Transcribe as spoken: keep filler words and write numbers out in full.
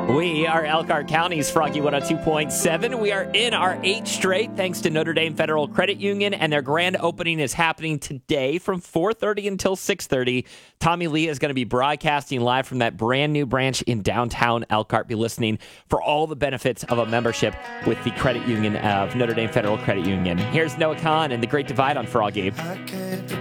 We are Elkhart County's Froggy one oh two point seven. We are in our eighth straight thanks to Notre Dame Federal Credit Union, and their grand opening is happening today from four thirty until six thirty. Tommy Lee is going to be broadcasting live from that brand new branch in downtown Elkhart. Be listening for all the benefits of a membership with the credit union of Notre Dame Federal Credit Union. Here's Noah Kahn and The Great Divide on Froggy.